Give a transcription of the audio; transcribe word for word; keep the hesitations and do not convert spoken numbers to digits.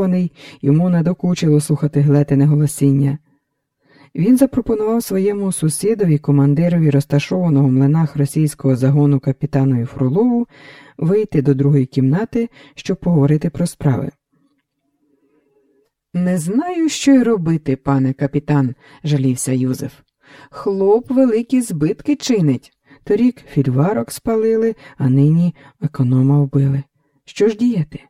здивований, йому надокучило слухати Глетине голосіння. Він запропонував своєму сусідові, командирові розташованого в млинах російського загону капітанові Фролову, вийти до другої кімнати, щоб поговорити про справи. «Не знаю, що й робити, пане капітан», – жалівся Юзеф. «Хлоп великі збитки чинить. Торік фільварок спалили, а нині економа вбили. Що ж діяти?»